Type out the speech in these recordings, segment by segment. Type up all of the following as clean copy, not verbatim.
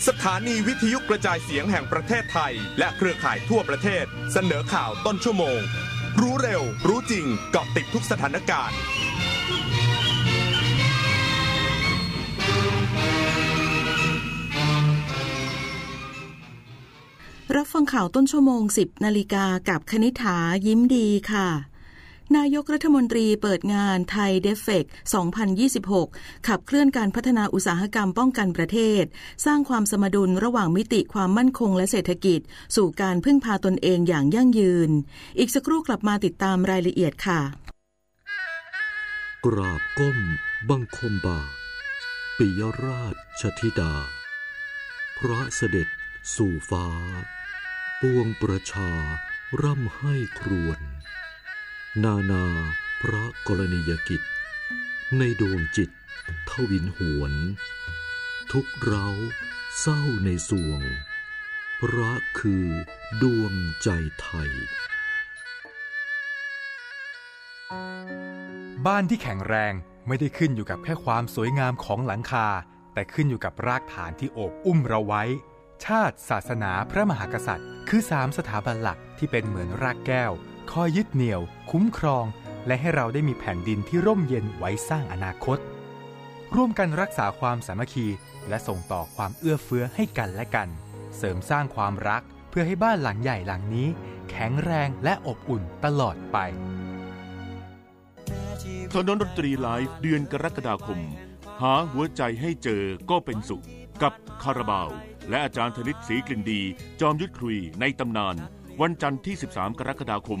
สถานีวิทยุกระจายเสียงแห่งประเทศไทยและเครือข่ายทั่วประเทศเสนอข่าวต้นชั่วโมงรู้เร็วรู้จริงเกาะติดทุกสถานการณ์รับฟังข่าวต้นชั่วโมง 10 นาฬิกากับคณิษฐายิ้มดีค่ะนายกรัฐมนตรีเปิดงานไทยเดฟเฟก2026ขับเคลื่อนการพัฒนาอุตสาหกรรมป้องกันประเทศสร้างความสมดุลระหว่างมิติความมั่นคงและเศรษฐกิจสู่การพึ่งพาตนเองอย่างยั่งยืนอีกสักครู่กลับมาติดตามรายละเอียดค่ะกราบก้มบังคมบาทปิยราชธิดาพระเสด็จสู่ฟ้าปวงประชาร่ำให้ครวญนานาพระกรณียกิจในดวงจิตทวินหวนทุกเร้าเศร้าในสวงพระคือดวงใจไทยบ้านที่แข็งแรงไม่ได้ขึ้นอยู่กับแค่ความสวยงามของหลังคาแต่ขึ้นอยู่กับรากฐานที่โอบอุ้มเราไว้ชาติศาสนาพระมหากษัตริย์คือ3สถาบันหลักที่เป็นเหมือนรากแก้วคอยยึดเหนี่ยวคุ้มครองและให้เราได้มีแผ่นดินที่ร่มเย็นไว้สร้างอนาคตร่วมกันรักษาความสามัคคีและส่งต่อความเอื้อเฟื้อให้กันและกันเสริมสร้างความรักเพื่อให้บ้านหลังใหญ่หลังนี้แข็งแรงและอบอุ่นตลอดไปถนนดนตรีไลฟ์เดือนกรกฎาคมหาหัวใจให้เจอก็เป็นสุขกับคาราบาวและอาจารย์ธนิตศรีกลิ่นดีจอมยุทธคุยในตำนานวันจันทร์ที่13กรกฎาคม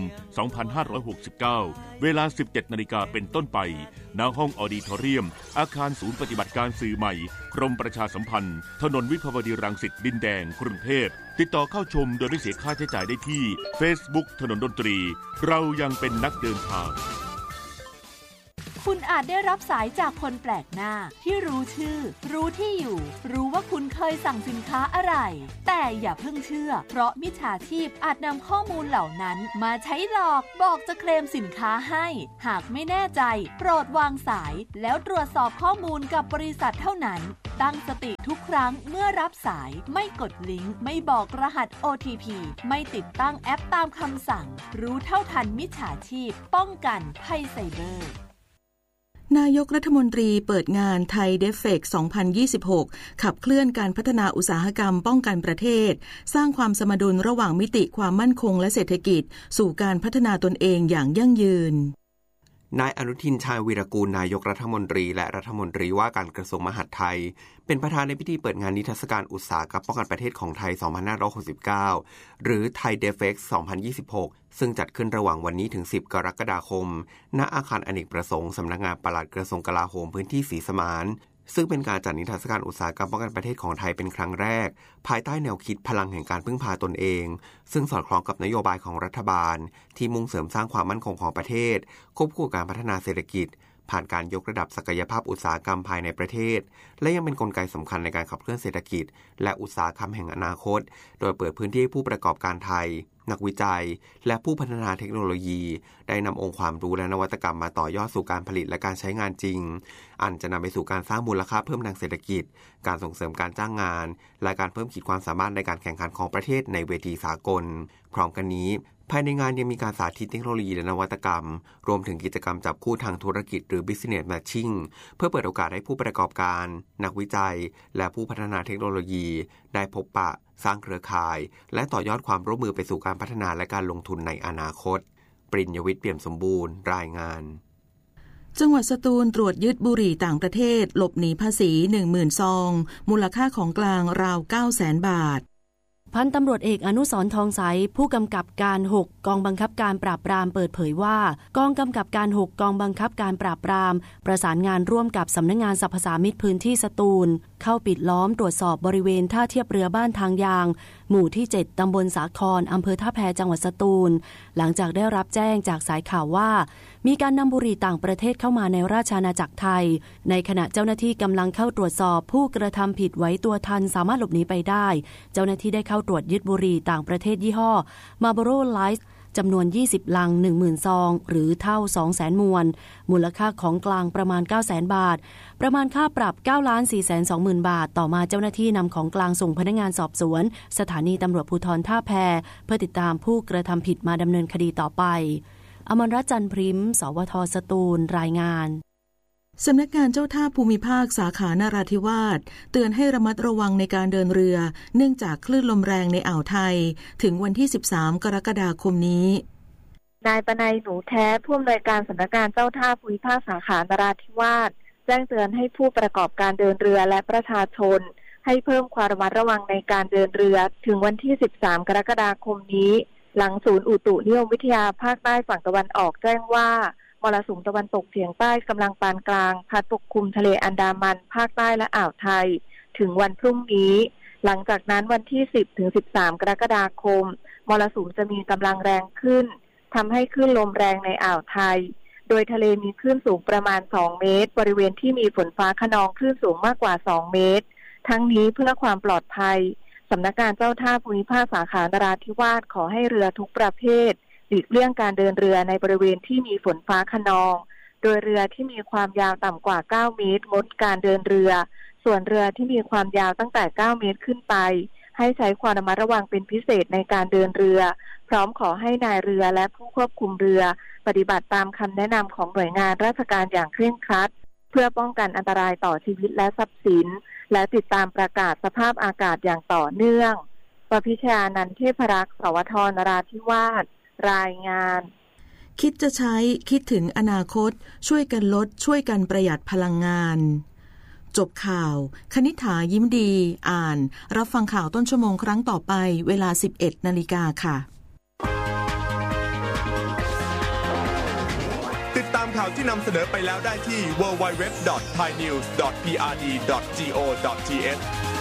2569เวลา 17:00 น.เป็นต้นไปณห้องออดิทอเรียมอาคารศูนย์ปฏิบัติการสื่อใหม่กรมประชาสัมพันธ์ถนนวิภาวดีรังสิตดินแดงกรุงเทพติดต่อเข้าชมโดยไม่เสียค่าใช้จ่ายได้ที่ Facebook ถนนดนตรีเรายังเป็นนักเดินทางคุณอาจได้รับสายจากคนแปลกหน้าที่รู้ชื่อรู้ที่อยู่รู้ว่าคุณเคยสั่งสินค้าอะไรแต่อย่าเพิ่งเชื่อเพราะมิจฉาชีพอาจนำข้อมูลเหล่านั้นมาใช้หลอกบอกจะเคลมสินค้าให้หากไม่แน่ใจโปรดวางสายแล้วตรวจสอบข้อมูลกับบริษัทเท่านั้นตั้งสติทุกครั้งเมื่อรับสายไม่กดลิงก์ไม่บอกรหัส OTP ไม่ติดตั้งแอปตามคำสั่งรู้เท่าทันมิจฉาชีพป้องกันภัยไซเบอร์นายกรัฐมนตรีเปิดงานไทยเดฟเฟก2026ขับเคลื่อนการพัฒนาอุตสาหกรรมป้องกันประเทศสร้างความสมดุลระหว่างมิติความมั่นคงและเศรษฐกิจสู่การพัฒนาตนเองอย่างยั่งยืนนายอนุทินชาญวีรกูลนายกรัฐมนตรีและรัฐมนตรีว่าการกระทรวงมหาดไทยเป็นประธานในพิธีเปิดงานนิทรรศการอุตสาหกรรมป้องกันประเทศของไทย2569หรือไทยเดฟเฟก2026ซึ่งจัดขึ้นระหว่างวันนี้ถึง10กรกฎาคมณอาคารอเนกประสงค์สำนักงานปลัดกระทรวงกลาโหมพื้นที่ศรีสมานซึ่งเป็นการจัดนิทรรศการอุตสาหกรรมป้องกันประเทศของไทยเป็นครั้งแรกภายใต้แนวคิดพลังแห่งการพึ่งพาตนเองซึ่งสอดคล้องกับนโยบายของรัฐบาลที่มุ่งเสริมสร้างความมั่นคงของประเทศควบคู่การพัฒนาเศรษฐกิจผ่านการยกระดับศักยภาพอุตสาหกรรมภายในประเทศและยังเป็นกลไกสำคัญในการขับเคลื่อนเศรษฐกิจและอุตสาหกรรมแห่งอนาคตโดยเปิดพื้นที่ให้ผู้ประกอบการไทยนักวิจัยและผู้พัฒนาเทคโนโลยีได้นำองค์ความรู้และนวัตกรรมมาต่อยอดสู่การผลิตและการใช้งานจริงอันจะนำไปสู่การสร้างมูลค่าเพิ่มทางเศรษฐกิจการส่งเสริมการจ้างงานและการเพิ่มขีดความสามารถในการแข่งขันของประเทศในเวทีสากลพร้อมกันนี้ภายในงานยังมีการสาธิตเทคโนโลยีและนวัตกรรมรวมถึงกิจกรรมจับคู่ทางธุรกิจหรือ Business Matching เพื่อเปิดโอกาสให้ผู้ประกอบการนักวิจัยและผู้พัฒนาเทคโนโลยีได้พบปะสร้างเครือข่ายและต่อยอดความร่วมมือไปสู่การพัฒนาและการลงทุนในอนาคตปริญญวิทย์เปี่ยมสมบูรณ์รายงานจังหวัดสตูลตรวจยึดบุหรี่ต่างประเทศหลบหนีภาษี 10,000 ซองมูลค่าของกลางราว 900,000 บาทพันตำรวจเอกอนุสรณ์ทองใสผู้กำกับการ6กองบังคับการปราบปรามเปิดเผยว่ากองกำกับการ6กองบังคับการปราบปรามประสานงานร่วมกับสำนักงานสรรพสามิตพื้นที่สตูลเข้าปิดล้อมตรวจสอบบริเวณท่าเทียบเรือบ้านทางยางหมู่ที่7ตำบลสาครอำเภอท่าแพจังหวัดสตูลหลังจากได้รับแจ้งจากสายข่าวว่ามีการนำบุหรี่ต่างประเทศเข้ามาในราชอาณาจักรไทยในขณะเจ้าหน้าที่กำลังเข้าตรวจสอบผู้กระทำผิดไว้ตัวทันสามารถหลบหนีไปได้เจ้าหน้าที่ได้เข้าตรวจยึดบุหรี่ต่างประเทศยี่ห้อ Marlboro Light จำนวน 20 ลัง 10,000 ซองหรือเท่า 200,000 มวลมูลค่าของกลางประมาณ 900,000 บาทประมาณค่าปรับ 9,420,000 บาทต่อมาเจ้าหน้าที่นำของกลางส่งพนักงานสอบสวนสถานีตำรวจภูธรท่าแพเพื่อติดตามผู้กระทำผิดมาดำเนินคดีต่อไปอมรรัตน์ จันทร์พริมสวท.สตูลรายงานสำนักงานเจ้าท่าภูมิภาคสาขานราธิวาสเตือนให้ระมัดระวังในการเดินเรือเนื่องจากคลื่นลมแรงในอ่าวไทยถึงวันที่13กรกฎาคมนี้นายปนัยหนูแท้ผู้อำนวยการสำนักงานเจ้าท่าภูมิภาคสาขานราธิวาสแจ้งเตือนให้ผู้ประกอบการเดินเรือและประชาชนให้เพิ่มความระมัดระวังในการเดินเรือถึงวันที่13กรกฎาคมนี้หลังศูนย์อุตุนิยมวิทยาภาคใต้ฝั่งตะวันออกแจ้งว่ามรสุมตะวันตกเฉียงใต้กำลังปานกลางพัดปกคลุมทะเลอันดามันภาคใต้และอ่าวไทยถึงวันพรุ่งนี้หลังจากนั้นวันที่10ถึง13กรกฎาคมมรสุมจะมีกำลังแรงขึ้นทำให้คลื่นลมแรงในอ่าวไทยโดยทะเลมีคลื่นสูงประมาณ2เมตรบริเวณที่มีฝนฟ้าคะนองคลื่นสูงมากกว่า2เมตรทั้งนี้เพื่อความปลอดภัยสำนักงานเจ้าท่าภูมิภาคสาขานราธิวาสขอให้เรือทุกประเภทหลีกเลี่ยงการเดินเรือในบริเวณที่มีฝนฟ้าคะนองโดยเรือที่มีความยาวต่ำกว่า9เมตรงดการเดินเรือส่วนเรือที่มีความยาวตั้งแต่9เมตรขึ้นไปให้ใช้ความระมัดระวังเป็นพิเศษในการเดินเรือพร้อมขอให้นายเรือและผู้ควบคุมเรือปฏิบัติตามคำแนะนำของหน่วยงานราชการอย่างเคร่งครัดเพื่อป้องกันอันตรายต่อชีวิตและทรัพย์สินและติดตามประกาศสภาพอากาศอย่างต่อเนื่องประพิชานันท์เทพรักษ์สวท.นราธิวาสรายงานคิดจะใช้คิดถึงอนาคตช่วยกันลดช่วยกันประหยัดพลังงานจบข่าวคณิษฐายิ้มดีอ่านรับฟังข่าวต้นชั่วโมงครั้งต่อไปเวลา 11 นาฬิกาค่ะติดตามข่าวที่นำเสนอไปแล้วได้ที่ www.thainews.prd.go.th